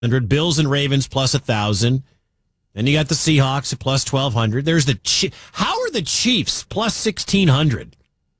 100. Bills and Ravens plus 1,000. Then you got the Seahawks at plus 1,200. There's how are the Chiefs plus 1,600?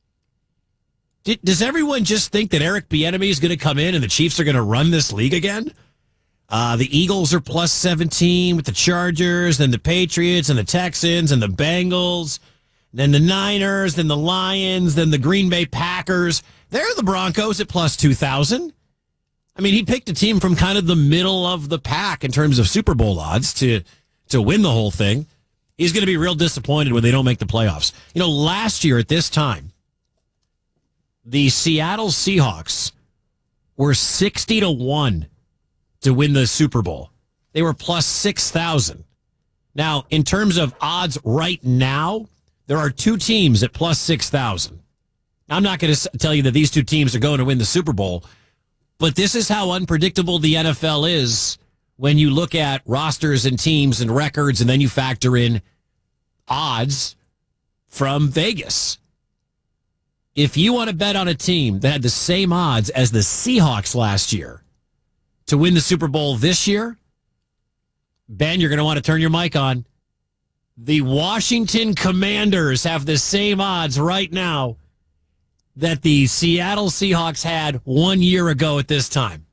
Does everyone just think that Eric Bieniemy is going to come in and the Chiefs are going to run this league again? The Eagles are plus 17 with the Chargers, then the Patriots and the Texans and the Bengals, then the Niners, then the Lions, then the Green Bay Packers. They're the Broncos at plus 2,000. I mean, he picked a team from kind of the middle of the pack in terms of Super Bowl odds to win the whole thing. He's going to be real disappointed when they don't make the playoffs. You know, last year at this time, the Seattle Seahawks were 60-1 to win the Super Bowl. They were plus 6,000. Now, in terms of odds right now, there are two teams at plus 6,000. I'm not going to tell you that these two teams are going to win the Super Bowl, but this is how unpredictable the NFL is when you look at rosters and teams and records, and then you factor in odds from Vegas. If you want to bet on a team that had the same odds as the Seahawks last year to win the Super Bowl this year, Ben, you're going to want to turn your mic on. The Washington Commanders have the same odds right now that the Seattle Seahawks had 1 year ago at this time.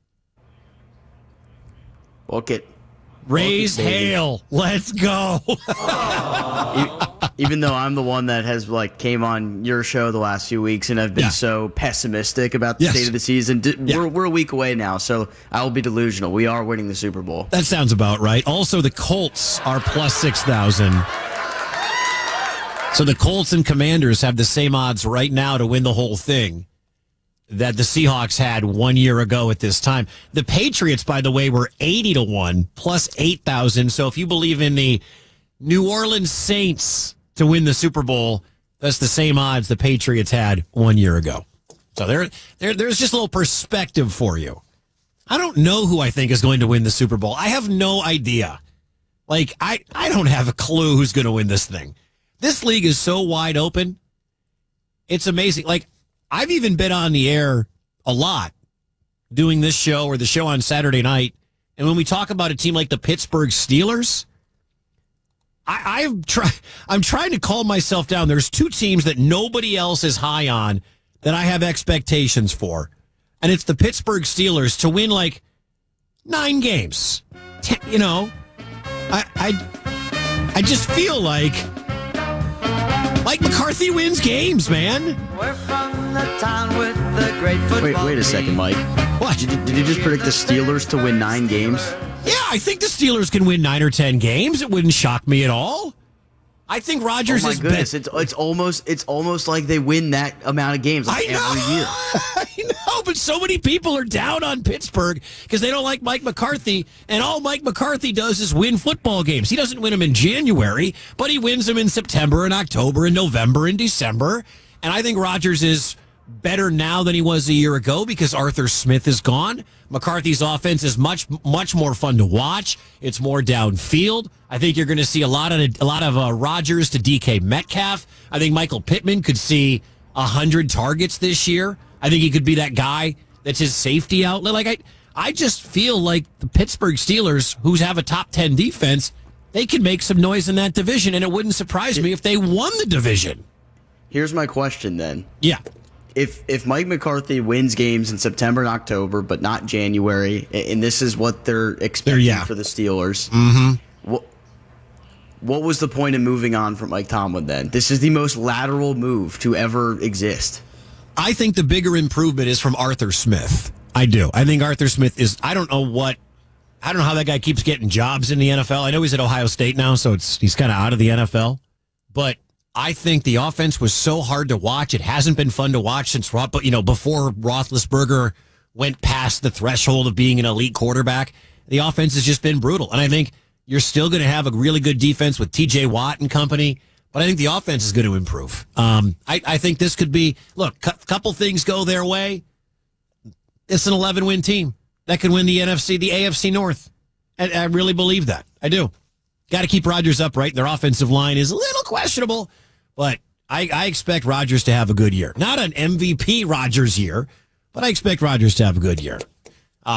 Book it. Raise hail. Let's go. Even though I'm the one that has came on your show the last few weeks and I've been so pessimistic about the state of the season, we're a week away now, so I will be delusional. We are winning the Super Bowl. That sounds about right. Also, the Colts are plus 6,000. So the Colts and Commanders have the same odds right now to win the whole thing that the Seahawks had 1 year ago at this time. The Patriots, by the way, were 80-1 plus 8,000. So if you believe in the New Orleans Saints to win the Super Bowl, that's the same odds the Patriots had 1 year ago. So there's just a little perspective for you. I don't know who I think is going to win the Super Bowl. I have no idea. I don't have a clue who's going to win this thing. This league is so wide open. It's amazing. I've even been on the air a lot doing this show or the show on Saturday night. And when we talk about a team like the Pittsburgh Steelers, I'm trying to calm myself down. There's two teams that nobody else is high on that I have expectations for. And it's the Pittsburgh Steelers to win 9 games. I just feel like Mike McCarthy wins games, man. We're from the town with the great football. Wait a second, Mike. What? Did you just predict the Steelers to win 9 games? Yeah, I think the Steelers can win 9 or 10 games. It wouldn't shock me at all. I think Rodgers is better. It's almost like they win that amount of games every year. I know, but so many people are down on Pittsburgh because they don't like Mike McCarthy, and all Mike McCarthy does is win football games. He doesn't win them in January, but he wins them in September and October and November and December. And I think Rodgers is better now than he was a year ago because Arthur Smith is gone. McCarthy's offense is much more fun to watch. It's more downfield. I think you're going to see a lot of Rodgers to DK Metcalf. I think Michael Pittman could see 100 targets this year. I think he could be that guy that's his safety outlet. I just feel like the Pittsburgh Steelers, who have a top 10 defense, they could make some noise in that division, and it wouldn't surprise me if they won the division. Here's my question then. Yeah. If Mike McCarthy wins games in September and October, but not January, and this is what they're expecting for the Steelers, what was the point of moving on from Mike Tomlin then? This is the most lateral move to ever exist. I think the bigger improvement is from Arthur Smith. I do. I think Arthur Smith is, I don't know how that guy keeps getting jobs in the NFL. I know he's at Ohio State now, so he's kind of out of the NFL. But I think the offense was so hard to watch. It hasn't been fun to watch since, before Roethlisberger went past the threshold of being an elite quarterback. The offense has just been brutal. And I think you're still going to have a really good defense with TJ Watt and company, but I think the offense is going to improve. I think this could be, a couple things go their way. It's an 11-win team that can win the AFC North. I really believe that. I do. Got to keep Rodgers upright. Their offensive line is a little questionable, but I expect Rodgers to have a good year. Not an MVP Rodgers year, but I expect Rodgers to have a good year.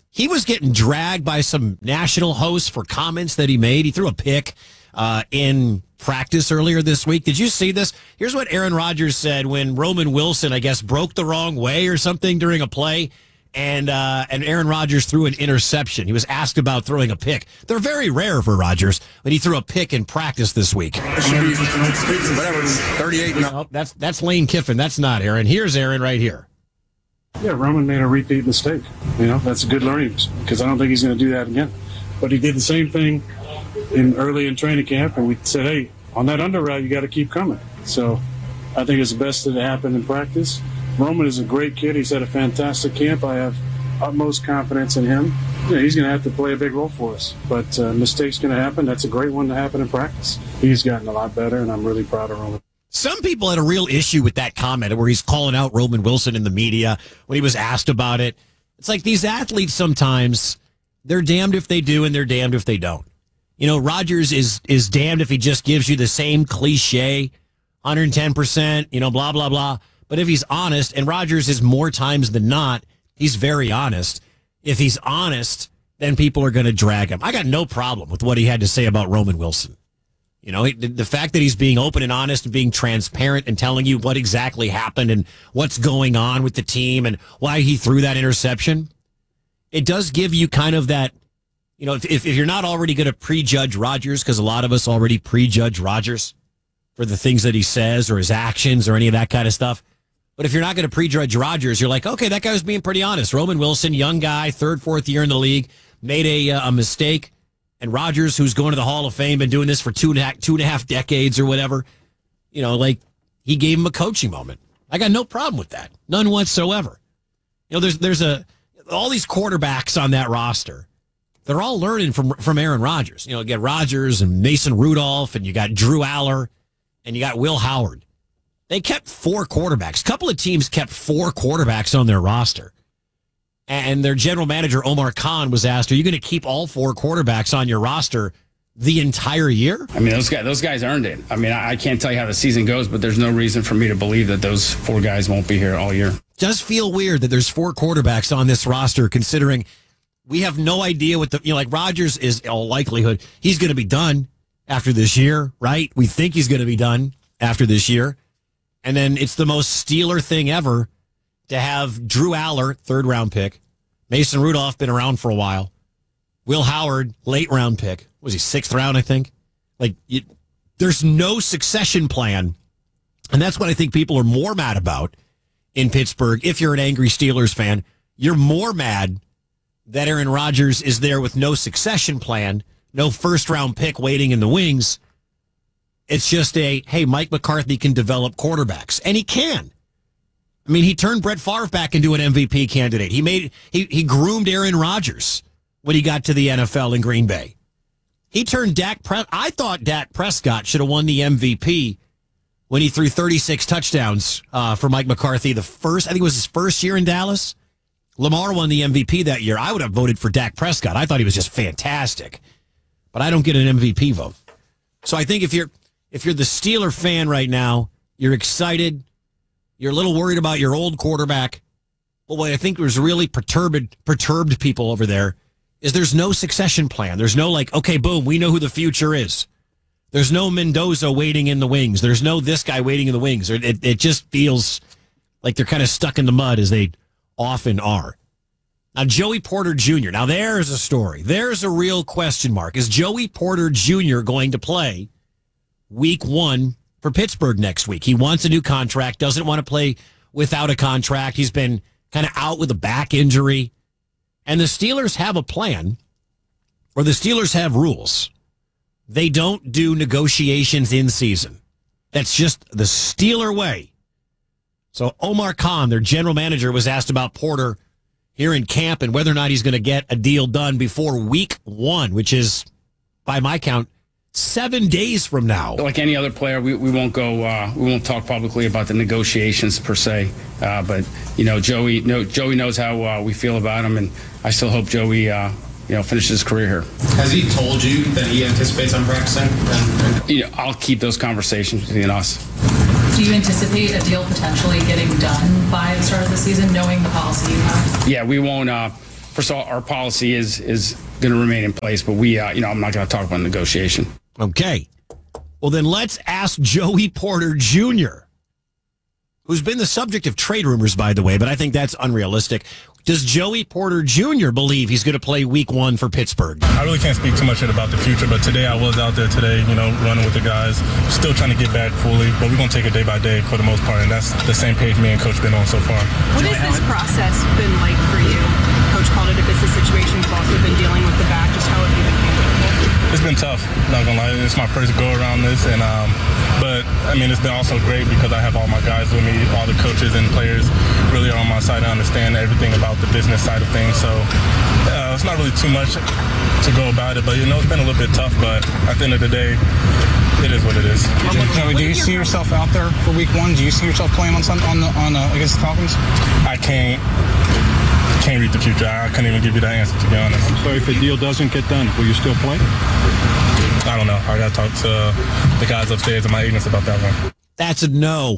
he was getting dragged by some national hosts for comments that he made. He threw a pick in practice earlier this week. Did you see this? Here's what Aaron Rodgers said when Roman Wilson, I guess, broke the wrong way or something during a play, and Aaron Rodgers threw an interception. He was asked about throwing a pick. They're very rare for Rodgers, but he threw a pick in practice this week. Whatever, 38. No, that's Lane Kiffin. That's not Aaron. Here's Aaron right here. Yeah, Roman made a repeat mistake. That's a good learning because I don't think he's going to do that again. But he did the same thing early in training camp, and we said, hey, on that under route, you got to keep coming. So I think it's the best that happened in practice. Roman is a great kid. He's had a fantastic camp. I have utmost confidence in him. He's going to have to play a big role for us. But mistakes going to happen. That's a great one to happen in practice. He's gotten a lot better, and I'm really proud of Roman. Some people had a real issue with that comment where he's calling out Roman Wilson in the media when he was asked about it. It's like these athletes sometimes, they're damned if they do and they're damned if they don't. Rodgers is damned if he just gives you the same cliche, 110%, blah, blah, blah. But if he's honest, and Rodgers is more times than not, he's very honest. If he's honest, then people are going to drag him. I got no problem with what he had to say about Roman Wilson. The fact that he's being open and honest and being transparent and telling you what exactly happened and what's going on with the team and why he threw that interception, it does give you kind of that, if you're not already going to prejudge Rodgers, because a lot of us already prejudge Rodgers for the things that he says or his actions or any of that kind of stuff. But if you're not going to prejudge Rodgers, you're like, okay, that guy was being pretty honest. Roman Wilson, young guy, third, fourth year in the league, made a mistake. And Rodgers, who's going to the Hall of Fame, been doing this for two and a half decades or whatever, he gave him a coaching moment. I got no problem with that. None whatsoever. There's all these quarterbacks on that roster. They're all learning from Aaron Rodgers. You get Rodgers and Mason Rudolph, and you got Drew Aller, and you got Will Howard. They kept 4 quarterbacks. A couple of teams kept 4 quarterbacks on their roster. And their general manager, Omar Khan, was asked, are you going to keep all 4 quarterbacks on your roster the entire year? I mean, those guys earned it. I mean, I can't tell you how the season goes, but there's no reason for me to believe that those 4 guys won't be here all year. Does feel weird that there's 4 quarterbacks on this roster, considering we have no idea what like Rodgers is, in all likelihood, he's going to be done after this year, right? We think he's going to be done after this year. And then it's the most Steeler thing ever to have Drew Aller, 3rd round pick, Mason Rudolph, been around for a while, Will Howard, late round pick. Was he 6th round, I think? There's no succession plan. And that's what I think people are more mad about in Pittsburgh. If you're an angry Steelers fan, you're more mad that Aaron Rodgers is there with no succession plan, no 1st round pick waiting in the wings. It's just hey, Mike McCarthy can develop quarterbacks. And he can. I mean, he turned Brett Favre back into an MVP candidate. He groomed Aaron Rodgers when he got to the NFL in Green Bay. He turned I thought Dak Prescott should have won the MVP when he threw 36 touchdowns for Mike McCarthy. I think it was his first year in Dallas. Lamar won the MVP that year. I would have voted for Dak Prescott. I thought he was just fantastic. But I don't get an MVP vote. So I think if you're the Steeler fan right now, you're excited. You're a little worried about your old quarterback. But what I think was really perturbed people over there is there's no succession plan. There's no okay, boom, we know who the future is. There's no Mendoza waiting in the wings. There's no this guy waiting in the wings. It just feels like they're kind of stuck in the mud, as they often are. Now, Joey Porter Jr. Now, there's a story. There's a real question mark. Is Joey Porter Jr. going to play week 1 for Pittsburgh next week? He wants a new contract, doesn't want to play without a contract. He's been kind of out with a back injury. And the Steelers have a plan, or the Steelers have rules. They don't do negotiations in season. That's just the Steeler way. So Omar Khan, their general manager, was asked about Porter here in camp and whether or not he's going to get a deal done before week 1, which is, by my count, 7 days from now. Like any other player, we won't go. We won't talk publicly about the negotiations per se. But Joey knows how we feel about him, and I still hope Joey finishes his career here. Has he told you that he anticipates on practicing? I'll keep those conversations between us. Do you anticipate a deal potentially getting done by the start of the season, knowing the policy you have? Yeah, we won't. first of all, our policy is going to remain in place, but we, I'm not going to talk about negotiation. Okay. Well, then let's ask Joey Porter Jr., who's been the subject of trade rumors, by the way, but I think that's unrealistic. Does Joey Porter Jr. believe he's going to play week 1 for Pittsburgh? I really can't speak too much about the future, but today I was out there today, running with the guys, still trying to get back fully, but we're going to take it day by day for the most part, and that's the same page me and Coach been on so far. What has this process been like for you? Coach called it a business situation. You've also been dealing with the back. Just how have you been handling it? It's been tough, not going to lie. It's my first go around this, and but, it's been also great because I have all my guys with me, all the coaches and players really are on my side. I understand everything about the business side of things, so it's not really too much to go about it, but it's been a little bit tough, but at the end of the day, it is what it is. Joey, do you see yourself out there for week 1? Do you see yourself playing on against the Falcons? I can't read the future. I couldn't even give you that answer, to be honest. So if a deal doesn't get done, will you still play? I don't know. I got to talk to the guys upstairs and my agents about that one. That's a no.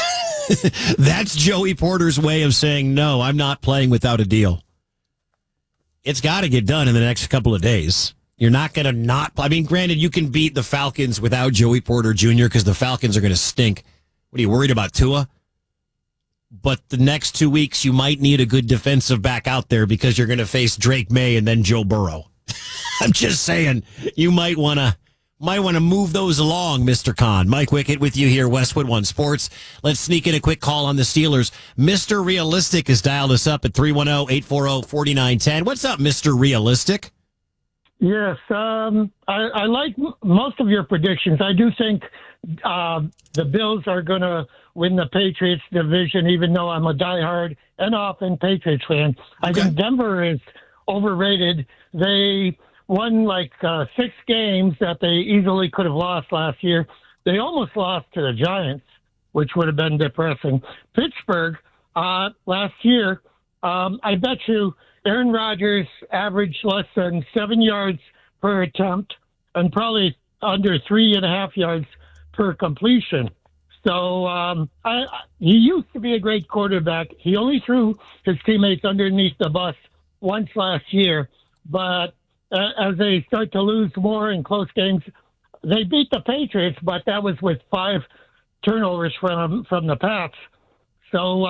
That's Joey Porter's way of saying, no, I'm not playing without a deal. It's got to get done in the next couple of days. You're not going to not. Granted, you can beat the Falcons without Joey Porter Jr. because the Falcons are going to stink. What are you worried about, Tua? But the next 2 weeks, you might need a good defensive back out there because you're going to face Drake May and then Joe Burrow. I'm just saying, you might want to move those along, Mr. Khan. Mike Wickett with you here, Westwood One Sports. Let's sneak in a quick call on the Steelers. Mr. Realistic has dialed us up at 310-840-4910. What's up, Mr. Realistic? Yes, I like most of your predictions. I do think the Bills are going to win the Patriots division, even though I'm a diehard and often Patriots fan. I think Denver is overrated. They won 6 games that they easily could have lost last year. They almost lost to the Giants, which would have been depressing. Pittsburgh, last year, I bet you Aaron Rodgers averaged less than 7 yards per attempt and probably under 3.5 yards per completion. So he used to be a great quarterback. He only threw his teammates underneath the bus once last year, but as they start to lose more in close games, they beat the Patriots, but that was with 5 turnovers from the Pats. So,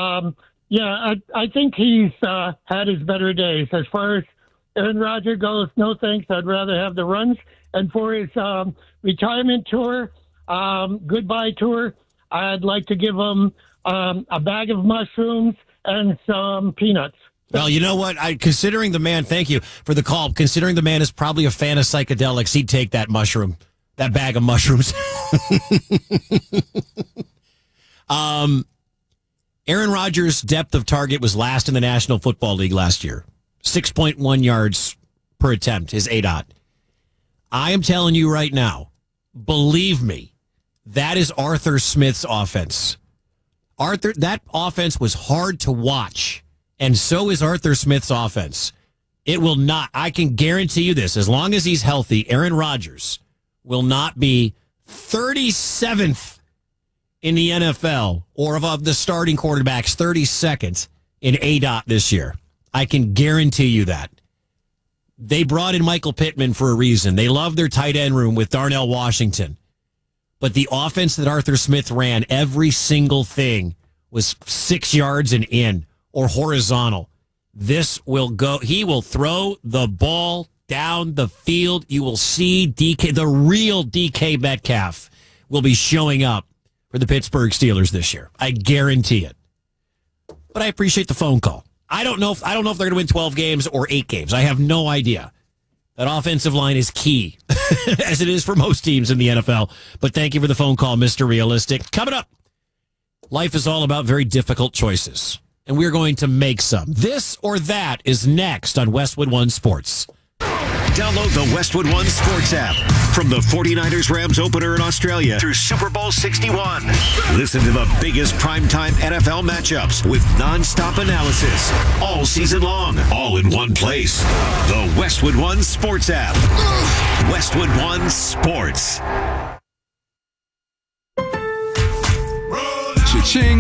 I think he's had his better days. As far as Aaron Rodgers goes, no thanks. I'd rather have the runs. And for his retirement tour, goodbye tour, I'd like to give him a bag of mushrooms and some peanuts. Well, you know what? Considering the man, thank you for the call. Considering the man is probably a fan of psychedelics, he'd take that bag of mushrooms. Aaron Rodgers' depth of target was last in the National Football League last year. 6.1 yards per attempt, his ADOT. I am telling you right now, believe me, that is Arthur Smith's offense. That offense was hard to watch. And so is Arthur Smith's offense. It will not, I can guarantee you this, as long as he's healthy, Aaron Rodgers will not be 37th in the NFL or of the starting quarterbacks, 32nd in ADOT this year. I can guarantee you that. They brought in Michael Pittman for a reason. They love their tight end room with Darnell Washington. But the offense that Arthur Smith ran, every single thing was 6 yards and in. Or horizontal. This will go. He will throw the ball down the field. You will see the real DK Metcalf will be showing up for the Pittsburgh Steelers this year. I guarantee it. But I appreciate the phone call. I don't know if they're going to win 12 games or 8 games. I have no idea. That offensive line is key, as it is for most teams in the NFL. But thank you for the phone call, Mr. Realistic. Coming up, life is all about very difficult choices. And we're going to make some. This or that is next on Westwood One Sports. Download the Westwood One Sports app from the 49ers-Rams opener in Australia through Super Bowl 61. Listen to the biggest primetime NFL matchups with nonstop analysis all season long, all in one place. The Westwood One Sports app. Westwood One Sports. Cha-ching.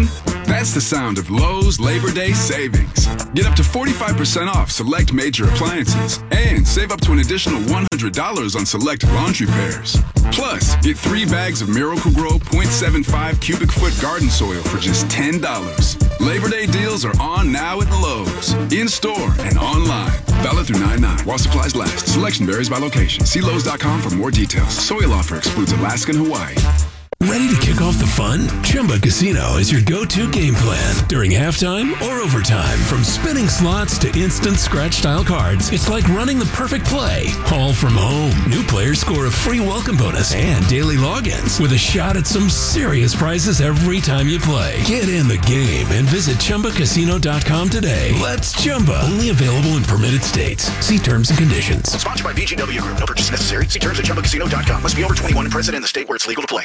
That's the sound of Lowe's Labor Day savings. Get up to 45% off select major appliances and save up to an additional $100 on select laundry pairs. Plus, get 3 bags of Miracle-Gro 0.75 cubic foot garden soil for just $10. Labor Day deals are on now at Lowe's, in-store and online. Valid through 9/9 while supplies last. Selection varies by location. See Lowe's.com for more details. Soil offer excludes Alaska and Hawaii. Ready to kick off the fun? Chumba Casino is your go-to game plan during halftime or overtime. From spinning slots to instant scratch-style cards, it's like running the perfect play, all from home. New players score a free welcome bonus and daily logins with a shot at some serious prizes every time you play. Get in the game and visit ChumbaCasino.com today. Let's Chumba. Only available in permitted states. See terms and conditions. Sponsored by VGW Group. No purchase necessary. See terms at ChumbaCasino.com. Must be over 21 and present in the state where it's legal to play.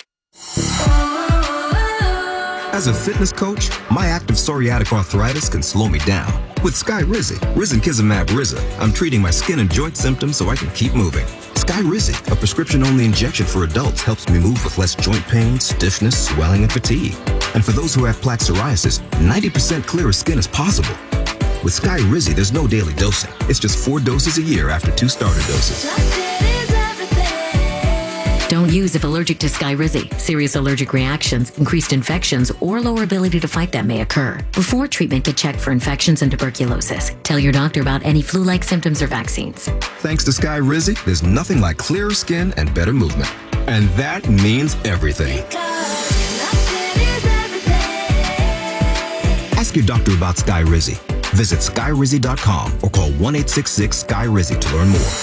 As a fitness coach, my active psoriatic arthritis can slow me down. With Skyrizi, Risankizumab Riza, I'm treating my skin and joint symptoms so I can keep moving. Skyrizi, a prescription-only injection for adults, helps me move with less joint pain, stiffness, swelling, and fatigue. And for those who have plaque psoriasis, 90% clearer skin is possible. With Skyrizi, there's no daily dosing. It's just 4 doses a year after 2 starter doses. Don't use if allergic to Skyrizi. Serious allergic reactions, increased infections, or lower ability to fight them may occur. Before treatment, get checked for infections and tuberculosis. Tell your doctor about any flu-like symptoms or vaccines. Thanks to Skyrizi, there's nothing like clearer skin and better movement. And that means everything. Ask your doctor about Skyrizi. Visit Skyrizi.com or call 1-866-SKY-RIZI to learn more.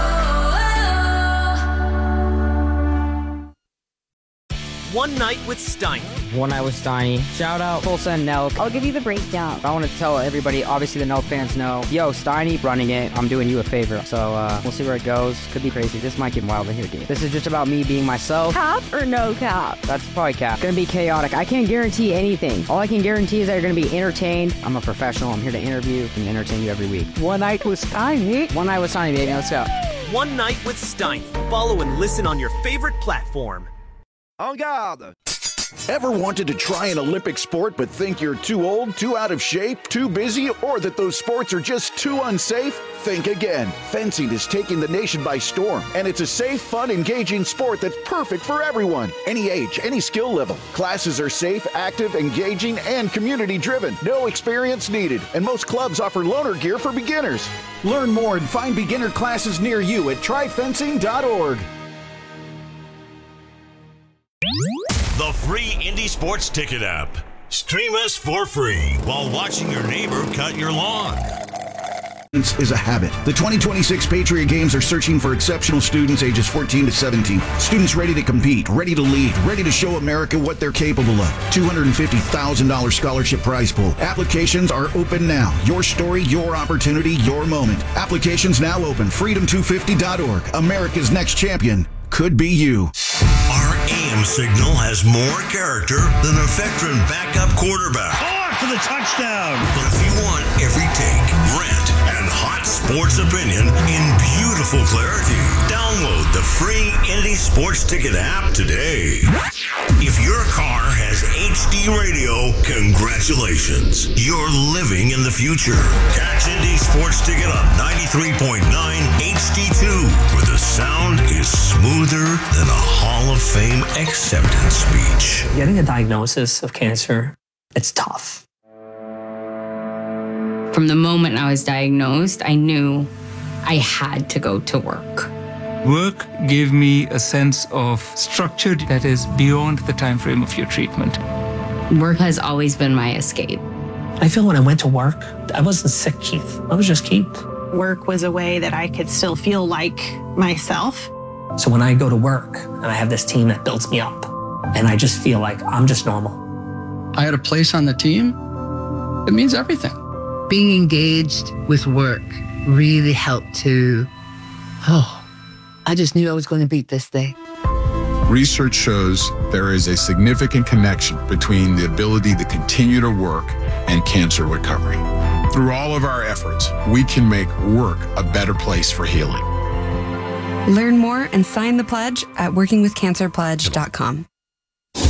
One Night with Steiny. One Night with Steiny. Shout out Tulsa and Nelk. I'll give you the breakdown. I want to tell everybody, obviously the Nelk fans know, yo, Steiny running it. I'm doing you a favor. So we'll see where it goes. Could be crazy. This might get wild in here, dude. This is just about me being myself. Cap or no cap? That's probably cap. Gonna be chaotic. I can't guarantee anything. All I can guarantee is that you're gonna be entertained. I'm a professional. I'm here to interview and entertain you every week. One Night with Steiny. One Night with Steiny, baby. Let's go. One Night with Steiny. Follow and listen on your favorite platform. En garde! Ever wanted to try an Olympic sport but think you're too old, too out of shape, too busy, or that those sports are just too unsafe? Think again. Fencing is taking the nation by storm, and it's a safe, fun, engaging sport that's perfect for everyone. Any age, any skill level. Classes are safe, active, engaging, and community-driven. No experience needed, and most clubs offer loaner gear for beginners. Learn more and find beginner classes near you at tryfencing.org. The free Indy Sports Ticket app. Stream us for free while watching your neighbor cut your lawn. Is a habit. The 2026 Patriot Games are searching for exceptional students ages 14 to 17. Students ready to compete, ready to lead, ready to show America what they're capable of. $250,000 scholarship prize pool. Applications are open now. Your story, your opportunity, your moment. Applications now open. Freedom250.org. America's next champion could be you. Our AM signal has more character than a veteran backup quarterback. For the touchdown. But if you want every take, rant, and hot sports opinion in beautiful clarity, download the free Indy Sports Ticket app today. If your car has HD radio, congratulations. You're living in the future. Catch Indy Sports Ticket on 93.9 HD2, where the sound is smoother than a Hall of Fame acceptance speech. Getting a diagnosis of cancer, it's tough. From the moment I was diagnosed, I knew I had to go to work. Work gave me a sense of structure that is beyond the time frame of your treatment. Work has always been my escape. I feel when I went to work, I wasn't sick, Keith. I was just Keith. Work was a way that I could still feel like myself. So when I go to work and I have this team that builds me up, and I just feel like I'm just normal. I had a place on the team. It means everything. Being engaged with work really helped to, I just knew I was going to beat this day. Research shows there is a significant connection between the ability to continue to work and cancer recovery. Through all of our efforts, we can make work a better place for healing. Learn more and sign the pledge at workingwithcancerpledge.com.